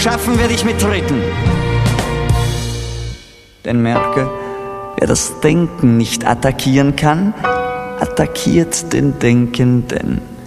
schaffen werde ich mit Dritten. Denn merke, wer das Denken nicht attackieren kann, attackiert den Denkenden.